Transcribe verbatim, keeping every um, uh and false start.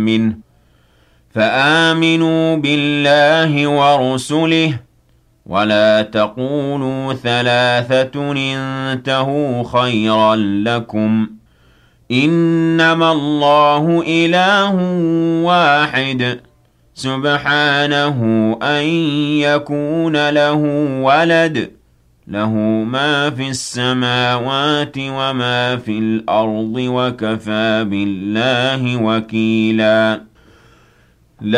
منه فآمنوا بالله ورسله ولا تقولوا ثلاثة انتهوا خيرا لكم إنما الله إله واحد سبحانه أن يكون له ولد له ما في السماوات وما في الأرض وكفى بالله وكيلاً